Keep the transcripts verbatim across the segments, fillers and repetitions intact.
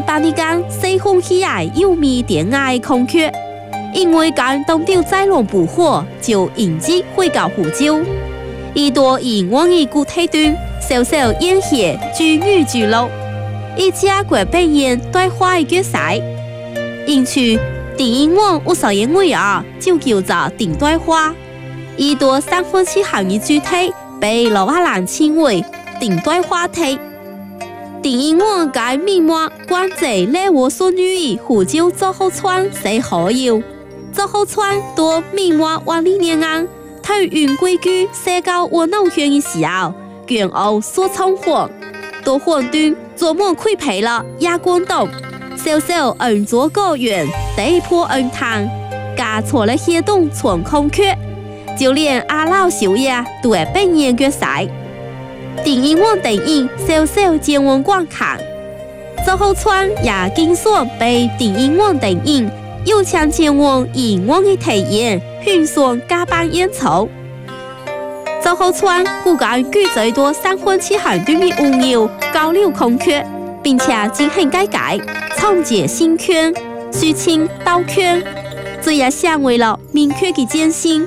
把你间西风喜爱优美典雅的孔雀，因为间当掉灾龙捕获，就迎接回到湖州。伊多以往的古体段，小小烟血居玉居乐，伊家国表演对花的决赛，因此电影网有少言为啊，就叫做顶对花。伊多三分之行的主题被老阿兰称为顶对花体。电影网介面膜关在内河顺语湖州左后村是好友，左后村多面膜瓦里年安，他用规矩社交我闹圈的时候，卷欧所冲火，多混沌做梦亏赔了压光动，小小恩左个圆，第一波恩汤，加错了些动存空缺，就连阿老少爷都会被严格赛。电影网电影小小前往观看，左后村也经常被电影网电影有请前往影网的体验，迅速加班演出。左后村骨干具最多三分之行段的乌牛高流空缺，并且进行改革，创建新圈、抒情刀圈，这也成为了明确的艰辛。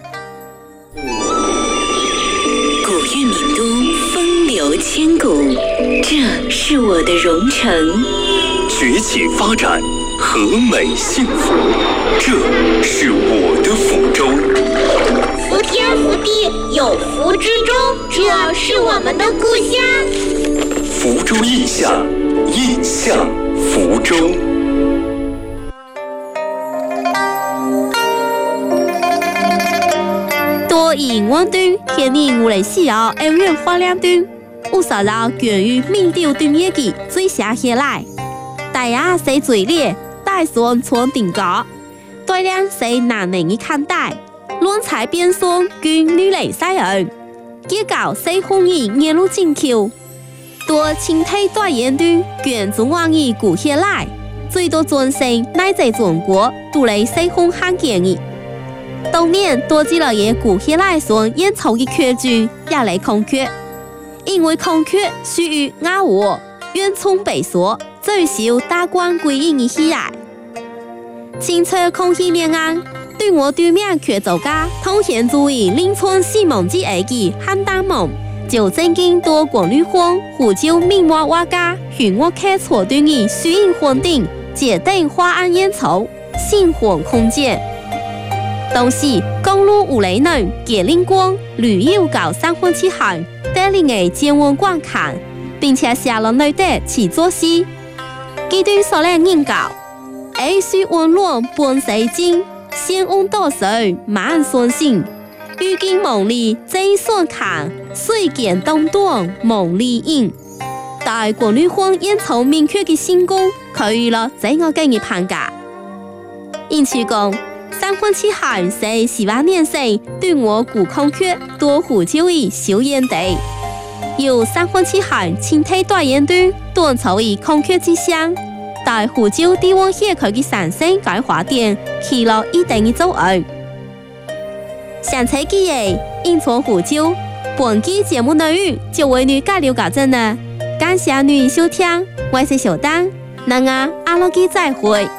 古韵名都，风流千古，这是我的蓉城。 崛起发展，和美幸福，这是我的福州。 福天福地，有福之州，这是我们的故乡。 福州印象，印象福州。 多以我对天年无来西奥二月花两段，有啥绕源于民调段业的最下下来，大家谁最烈，大算从顶高，对量谁难能的看待，乱彩变送跟女来赛人，结果谁红影夜路进球，多青体大言段卷中网的古下来，最多专性乃在中国都来谁红罕见的。当年多记了也古希来算演出的缺剧也来空缺，因为空缺属于雅我远冲北所最少大官归因的喜爱。清澈空气面安，对我对面缺走家通贤注意临村西蒙之爱的汉大梦，就正经多广女荒湖州面膜画家与我开错段的虚应环境，解定花案演出新环空间。当时公路五雷能给灵光旅游搞三分之行，带领的前往观看，并且下了内地起作戏。这段所来研究，爱水温暖半世经，先温多水慢顺性，遇见梦里真顺看，水见东东梦里影。大国女荒演出明确的成功，可以了这我给你评价。因此讲。三分之行是十八年生对我古空缺多湖州的小烟地，有三分之行青体大烟段短草以空缺之乡，大湖州地方社区的产生改发展起了一定的作用。上车记忆因从湖州，本期节目内容就为你介绍到这呢，感谢你收听，我是小丹，那我阿拉基再会。